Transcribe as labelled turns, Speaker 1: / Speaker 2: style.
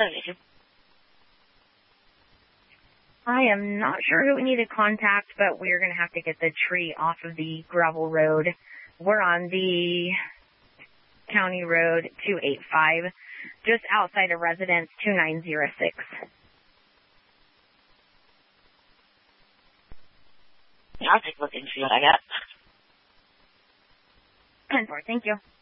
Speaker 1: I am not sure who we need to contact, but we're going to have to get the tree off of the gravel road. We're on the County Road 285, just outside of Residence 2906.
Speaker 2: I'll take a look and see what I got.
Speaker 1: 10-4, thank you.